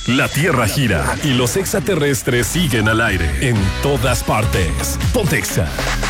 La Tierra gira y los extraterrestres siguen al aire en todas partes. Pontexa.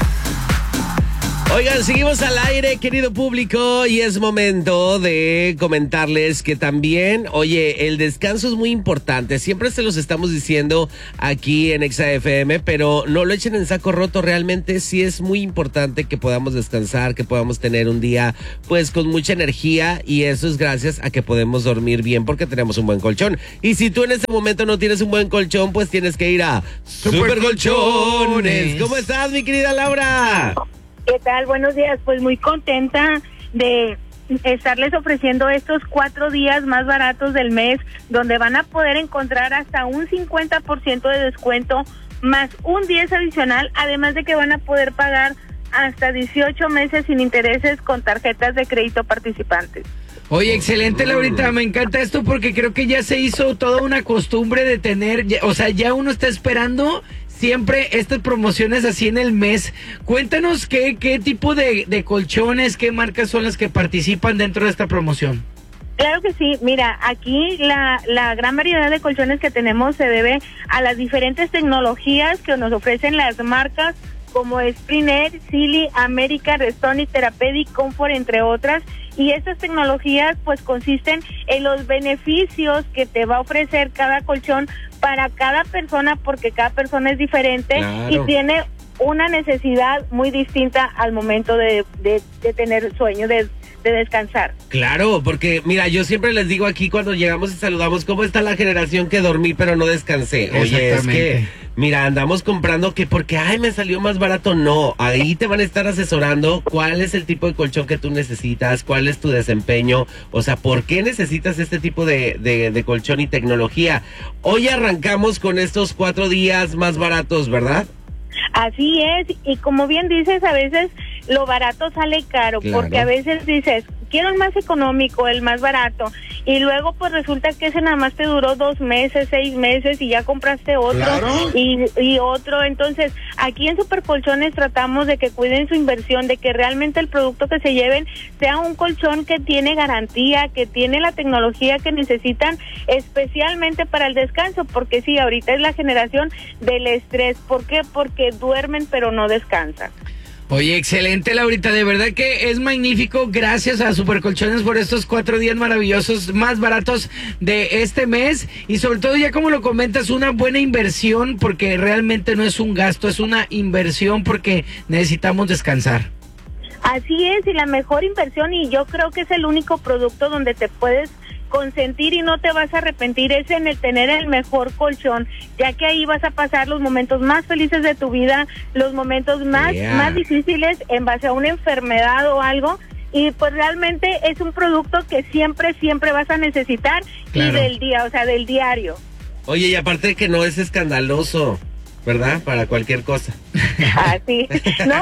Oigan, seguimos al aire, querido público, y es momento de comentarles que también, oye, el descanso es muy importante. Siempre se los estamos diciendo aquí en Exa FM, pero no lo echen en saco roto. Realmente sí es muy importante que podamos descansar, que podamos tener un día pues con mucha energía, y eso es gracias a que podemos dormir bien porque tenemos un buen colchón. Y si tú en este momento no tienes un buen colchón, pues tienes que ir a Super Colchones. ¿Cómo estás, mi querida Laura? ¿Qué tal? Buenos días. Pues muy contenta de estarles ofreciendo estos 4 días más baratos del mes, donde van a poder encontrar hasta un 50% de descuento, más un 10 adicional, además de que van a poder pagar hasta 18 meses sin intereses con tarjetas de crédito participantes. Oye, excelente, Laurita, me encanta esto porque creo que ya se hizo toda una costumbre de tener, o sea, ya uno está esperando siempre estas promociones así en el mes. Cuéntanos qué tipo de colchones, qué marcas son las que participan dentro de esta promoción. Claro que sí, mira, aquí la gran variedad de colchones que tenemos se debe a las diferentes tecnologías que nos ofrecen las marcas como Springer, Silly, America, Restonic, Therapeutic, Comfort, entre otras. Y estas tecnologías pues consisten en los beneficios que te va a ofrecer cada colchón para cada persona, porque cada persona es diferente. Claro. Y tiene una necesidad muy distinta al momento de tener sueño, de descansar. Claro, porque mira, yo siempre les digo aquí cuando llegamos y saludamos, ¿cómo está la generación que dormí pero no descansé? Oye, es que, mira, andamos comprando que porque, me salió más barato. No, ahí te van a estar asesorando cuál es el tipo de colchón que tú necesitas, cuál es tu desempeño, o sea, ¿por qué necesitas este tipo de colchón y tecnología? Hoy arrancamos con estos 4 días más baratos, ¿verdad? Así es, y como bien dices, a veces lo barato sale caro, claro. Porque a veces dices, quiero el más económico, el más barato, y luego pues resulta que ese nada más te duró 2 meses, 6 meses, y ya compraste otro, claro. y otro. Entonces, aquí en Super Colchones tratamos de que cuiden su inversión, de que realmente el producto que se lleven sea un colchón que tiene garantía, que tiene la tecnología que necesitan, especialmente para el descanso, porque sí, ahorita es la generación del estrés. ¿Por qué? Porque duermen pero no descansan. Oye, excelente, Laurita, de verdad que es magnífico. Gracias a Super Colchones por estos 4 días maravillosos, más baratos de este mes, y sobre todo, ya como lo comentas, una buena inversión, porque realmente no es un gasto, es una inversión porque necesitamos descansar. Así es, y la mejor inversión, y yo creo que es el único producto donde te puedes consentir y no te vas a arrepentir, es en el tener el mejor colchón, ya que ahí vas a pasar los momentos más felices de tu vida, los momentos más difíciles en base a una enfermedad o algo, y pues realmente es un producto que siempre vas a necesitar, claro. Y del día, o sea, del diario. Oye, y aparte que no es escandaloso, ¿verdad? Para cualquier cosa. Así. No,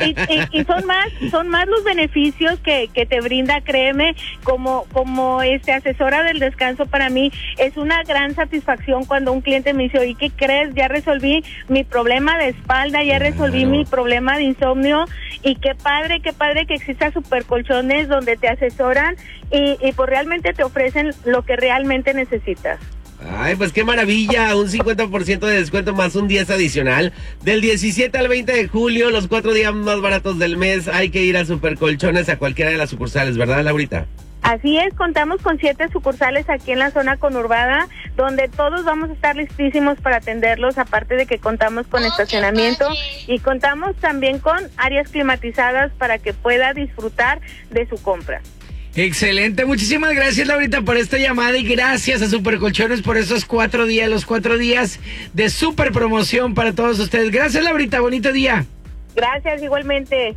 y son más los beneficios que te brinda, créeme, como asesora del descanso. Para mí es una gran satisfacción cuando un cliente me dice, oye, ¿qué crees? Ya resolví mi problema de espalda, ya resolví mi problema de insomnio, y qué padre que exista Super Colchones donde te asesoran y pues realmente te ofrecen lo que realmente necesitas. Ay, pues qué maravilla, un 50% de descuento más un 10 adicional. Del 17 al 20 de julio, los 4 días más baratos del mes, hay que ir a Super Colchones a cualquiera de las sucursales, ¿verdad, Laurita? Así es, contamos con 7 sucursales aquí en la zona conurbada, donde todos vamos a estar listísimos para atenderlos, aparte de que contamos con estacionamiento y contamos también con áreas climatizadas para que pueda disfrutar de su compra. Excelente, muchísimas gracias, Laurita, por esta llamada, y gracias a Super Colchones por estos 4 días, los 4 días de super promoción para todos ustedes. Gracias, Laurita, bonito día. Gracias, igualmente.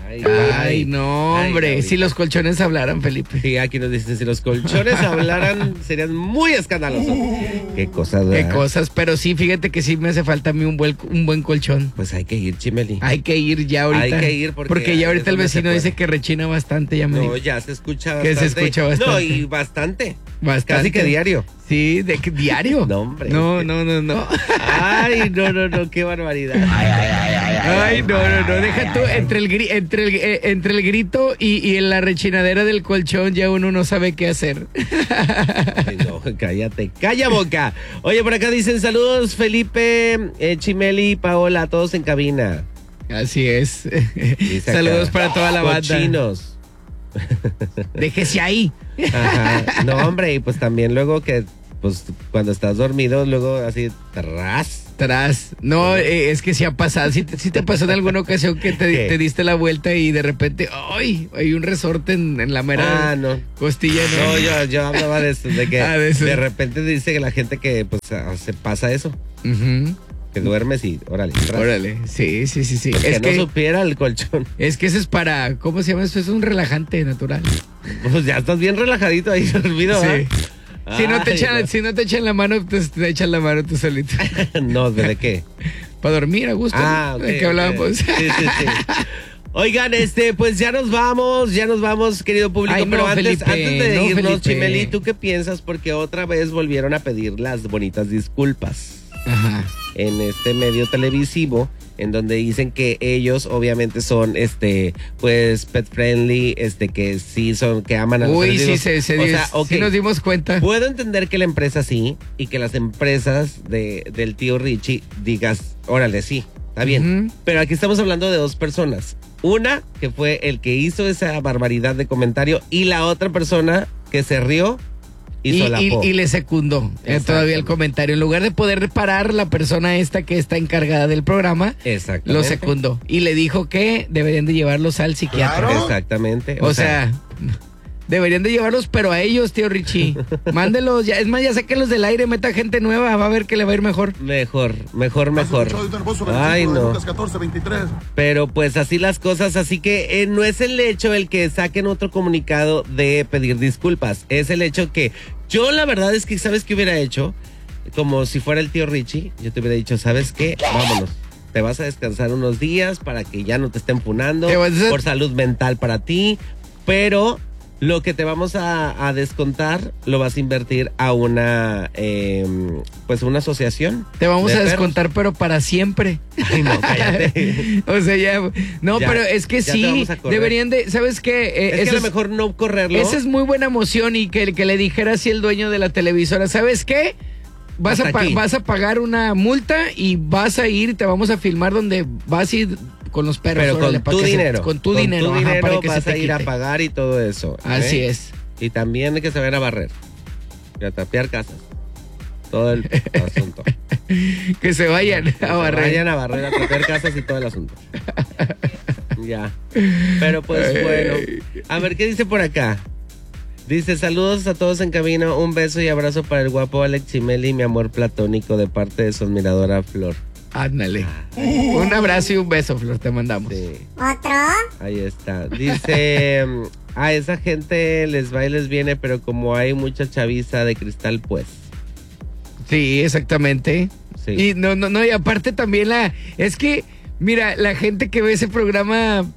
Ay, no, hombre, ay, si los colchones hablaran, Felipe. Sí, aquí nos dicen, si los colchones hablaran, serían muy escandalosos. Qué cosas, ¿verdad? Qué cosas, pero sí, fíjate que sí me hace falta a mí un buen colchón. Pues hay que ir, Chimeli. Hay que ir ya ahorita. Hay que ir porque ya ahorita el vecino dice que rechina bastante, ya me dijo. No, ya se escucha bastante. Que se escucha bastante. No, y bastante. Casi que diario. Sí, ¿de qué diario? No, hombre. No. Ay, no, qué barbaridad. Ay. Ay, no, deja tú, entre el grito y la rechinadera del colchón ya uno no sabe qué hacer. Ay, no, cállate, calla boca. Oye, por acá dicen saludos Felipe, Chimeli, Paola, todos en cabina. Así es. Saludos para toda la banda. Cochinos. Déjese ahí. Ajá. No, hombre, y pues también luego que, pues cuando estás dormido, luego así, tras. No, es que sí ha pasado. Sí te pasó en alguna ocasión que te diste la vuelta y de repente, ¡ay! Hay un resorte en la mera costilla. No, yo hablaba de eso, de que de repente dice que la gente que pues se pasa eso. Uh-huh. Que duermes y órale. Sí. Es que no supiera el colchón. Es que eso es para, ¿cómo se llama? Eso es un relajante natural. Pues ya estás bien relajadito ahí dormido, ¿eh? Sí. Si no te echan la mano, pues te echan la mano tú solito. No, ¿de qué? Para dormir a gusto. Okay, ¿de qué hablábamos? Sí. Oigan, pues ya nos vamos, querido público. Ay, pero antes de irnos, Felipe. Chimeli, ¿tú qué piensas? Porque otra vez volvieron a pedir las bonitas disculpas. Ajá. En este medio televisivo, en donde dicen que ellos obviamente son pues pet friendly, que sí son, que aman a los seres vivos. Sí nos dimos cuenta. Puedo entender que la empresa sí, y que las empresas del tío Richie digas, órale, sí, está bien. Uh-huh. Pero aquí estamos hablando de dos personas. Una que fue el que hizo esa barbaridad de comentario, y la otra persona que se rió y le secundó todavía el comentario. En lugar de poder reparar, la persona esta que está encargada del programa lo secundó y le dijo que deberían de llevarlos al psiquiatra. Claro. Exactamente. O sea, deberían de llevarlos, pero a ellos, tío Richie. Mándelos, ya, es más, ya sáquenlos del aire, meta gente nueva, va a ver que le va a ir mejor. Mejor. Ay, no. Pero pues así las cosas, así que no es el hecho el que saquen otro comunicado de pedir disculpas, es el hecho que yo la verdad es que, ¿sabes qué hubiera hecho? Como si fuera el tío Richie, yo te hubiera dicho, ¿sabes qué? Vámonos. Te vas a descansar unos días para que ya no te estén funando, por salud mental para ti, pero lo que te vamos a descontar lo vas a invertir a una una asociación. Te vamos a descontar, pero para siempre. Ay, no, cállate. O sea, ya. No, pero es que sí, deberían de, ¿sabes qué? Es que a lo mejor no correrlo. Esa es muy buena emoción, y que le dijera así el dueño de la televisora, ¿sabes qué? Vas a pagar una multa y vas a ir, te vamos a filmar donde vas a ir con los perros. Pero con tu dinero. Con tu dinero para que vas a ir a pagar y todo eso. Así es. Y también que se vayan a barrer. Y a tapiar casas. Todo el asunto. Que se vayan a barrer. Vayan a barrer, a tapiar casas y todo el asunto. Ya. Pero pues bueno. A ver, ¿qué dice por acá? Dice, saludos a todos en cabina, un beso y abrazo para el guapo Alex Chimeli, mi amor platónico, de parte de su admiradora Flor. Ándale. Un abrazo y un beso, Flor, te mandamos. Sí. ¿Otro? Ahí está. Dice, a esa gente les va y les viene, pero como hay mucha chaviza de cristal, pues. Sí, exactamente. Sí. Y no, y aparte también es que, mira, la gente que ve ese programa,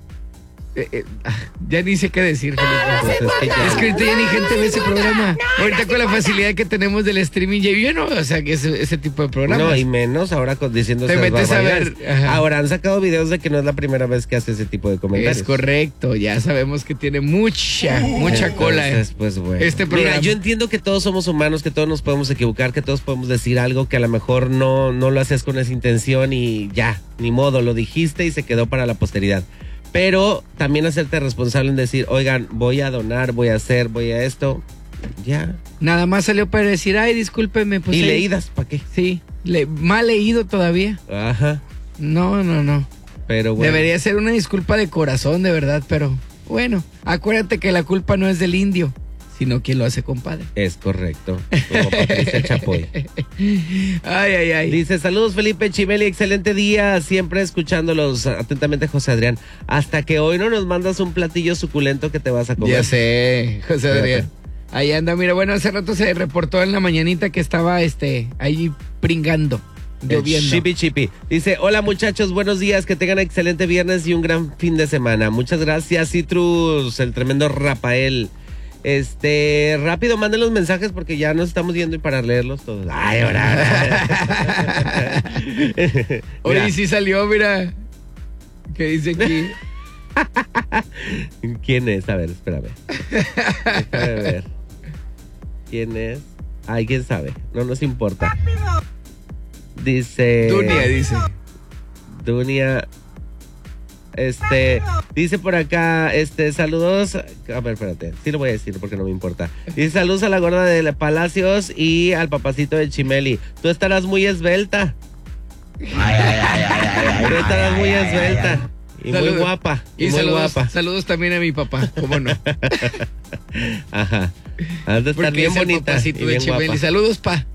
ya ni sé qué decir, Felipe. Es que ahorita ya ni gente ve ese programa. Ahorita con la facilidad que tenemos del streaming, ya no, o sea, que ese tipo de programas. No, y menos ahora diciendo te metes a ver. Ahora han sacado videos de que no es la primera vez que hace ese tipo de comentarios. Es correcto, ya sabemos que tiene mucha cola. Entonces, pues bueno. Este programa. Mira, yo entiendo que todos somos humanos, que todos nos podemos equivocar, que todos podemos decir algo que a lo mejor no lo hacías con esa intención y ya, ni modo, lo dijiste y se quedó para la posteridad. Pero también hacerte responsable en decir, oigan, voy a donar, voy a hacer, voy a esto. Ya. Nada más salió para decir, ay, discúlpeme. Pues, ¿y leídas para qué? Sí, mal leído todavía. Ajá. No. Pero bueno. Debería ser una disculpa de corazón, de verdad, pero bueno, acuérdate que la culpa no es del indio, sino quien lo hace, compadre. Es correcto. Como Patricia Chapoy. Ay. Dice, saludos Felipe Chimeli, excelente día, siempre escuchándolos atentamente, José Adrián. Hasta que hoy no nos mandas un platillo suculento que te vas a comer. Ya sé, José Adrián. Ahí anda, mira, bueno, hace rato se reportó en la mañanita que estaba ahí pringando, lloviendo. Chipi. Dice, hola muchachos, buenos días, que tengan excelente viernes y un gran fin de semana. Muchas gracias, Citrus, el tremendo Rafael. Rápido, manden los mensajes porque ya nos estamos yendo y para leerlos todos. Ay, ahora. Oye, sí salió, mira. ¿Qué dice aquí? ¿Quién es? A ver, espérame. Déjame ver. ¿Quién es? Ay, quién sabe. No nos importa. Dice. Dunia. Dice por acá, saludos. A ver, espérate. Sí lo voy a decir porque no me importa. Dice saludos a la gorda de Palacios y al papacito de Chimeli. Tú estarás muy esbelta. Tú estarás muy esbelta. Y saludos. Muy guapa. Y muy guapa. Saludos también a mi papá, ¿cómo no? Ajá. Has de estar bien bonita. Y bien guapa. Saludos, pa.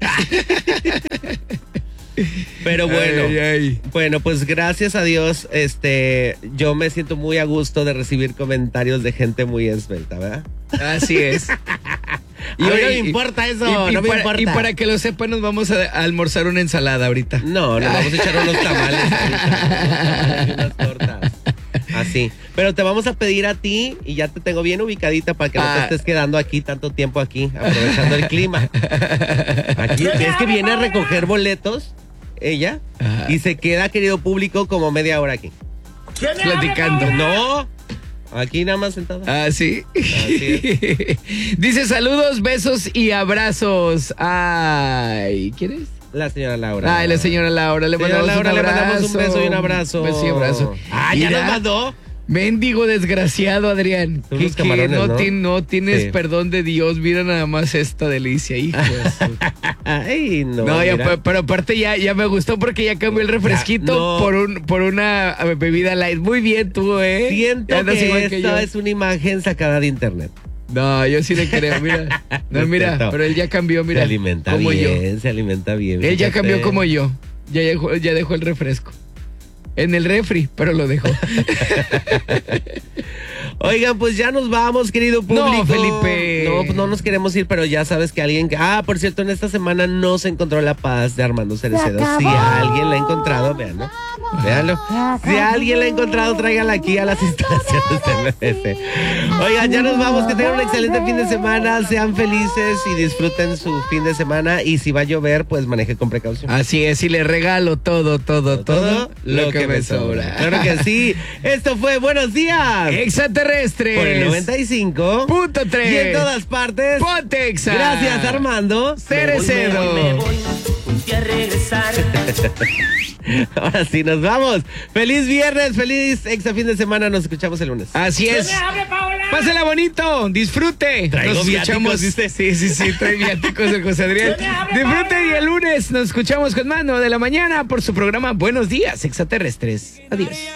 Pero bueno, bueno, pues gracias a Dios, yo me siento muy a gusto de recibir comentarios de gente muy esbelta, ¿verdad? Así es. Y hoy no me importa eso, no me importa. Y para que lo sepan, nos vamos a almorzar una ensalada ahorita. No, nos vamos a echar unos tamales ahorita, unas tortas. Así. Pero te vamos a pedir a ti, y ya te tengo bien ubicadita para que no te estés quedando aquí tanto tiempo aquí, aprovechando el clima. Aquí es que viene a recoger boletos ella y se queda, querido público, como media hora aquí. Platicando. No, aquí nada más sentada. Ah, sí. Dice saludos, besos y abrazos. Ay, ¿quién es? La señora Laura. Ay, la señora Laura. Le mandamos un beso y un abrazo. Beso y abrazo. Ah, ¿ya nos mandó? Mendigo desgraciado, Adrián. Que no tienes perdón de Dios. Mira nada más esta delicia, hijo. Ay, no. No, pero aparte ya me gustó porque ya cambió el refresquito por una bebida light. Muy bien tú, Siento que esta es una imagen sacada de internet. No, yo sí le creo, mira. No, mira, pero él ya cambió, mira. Se alimenta como bien, yo. Se alimenta bien. Él ya cambió como yo. Ya dejó el refresco. En el refri, pero lo dejó. Oigan, pues ya nos vamos, querido público. No, Felipe. No nos queremos ir, pero ya sabes que alguien... por cierto, en esta semana no se encontró La Paz de Armando Cerecedo. Si alguien la ha encontrado, véanlo. Si alguien la ha encontrado, tráigala aquí a las instalaciones de MBS. Oigan, ya nos vamos. Que tengan un excelente fin de semana. Sean felices y disfruten su fin de semana. Y si va a llover, pues maneje con precaución. Así es, y le regalo todo lo que me sobra. Claro que sí. Esto fue Buenos Días Extraterrestres por el 95.3 y en todas partes. Ponte Exa. Gracias, Armando Cerecedo. Me voy a regresar. Ahora sí, nos vamos. Feliz viernes, feliz Exa fin de semana. Nos escuchamos el lunes. Así es. Pásela bonito, disfrute. Nos escuchamos. ¿Viste? Sí, trae viáticos de José Adrián. Disfrute y el lunes nos escuchamos con más 9 de la mañana por su programa Buenos Días Extraterrestres. Adiós.